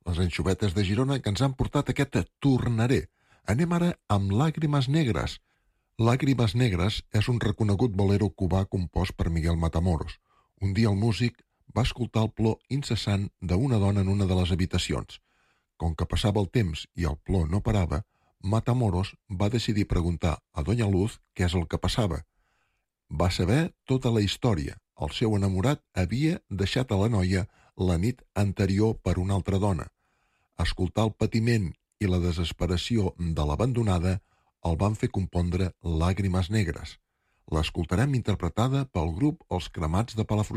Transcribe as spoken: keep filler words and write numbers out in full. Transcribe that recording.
les anxovetes de Girona, que ens han portat aquest Tornaré. Anem ara amb Làgrimes Negres. Làgrimes Negres és un reconegut bolero cubà compost per Miguel Matamoros. Un dia el músic va escoltar el plor incessant d'una dona en una de les habitacions. Com que passava el temps i el plor no parava, Matamoros va decidir preguntar a Doña Luz què és el que passava. Va saber tota la història. El seu enamorat havia deixat a la noia la nit anterior per una altra dona. Escoltar el patiment i la desesperació de l'abandonada el van fer compondre Làgrimes Negres. L'escoltarem interpretada pel grup Els Cremats de Palafrugell.